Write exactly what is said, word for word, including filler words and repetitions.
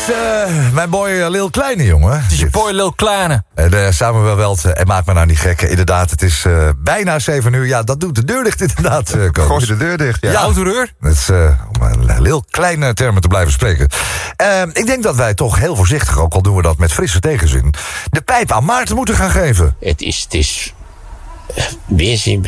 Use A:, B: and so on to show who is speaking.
A: is uh, mijn boy uh, Lil Kleine, jongen.
B: Het is je boy Lil Kleine.
A: En uh, Samuel Welt, uh, en maak me nou niet gek. Inderdaad, het is uh, bijna zeven uur. Ja, dat doet de deur dicht inderdaad. Uh,
C: Gooi de deur dicht, ja.
A: Ja,
B: Autoreur?
A: dat is, uh, om een Lil Kleine termen te blijven spreken. Uh, ik denk dat wij toch heel voorzichtig, ook al doen we dat met frisse tegenzin, de pijp aan Maarten moeten gaan geven.
D: Het is... Het is... Weerzien,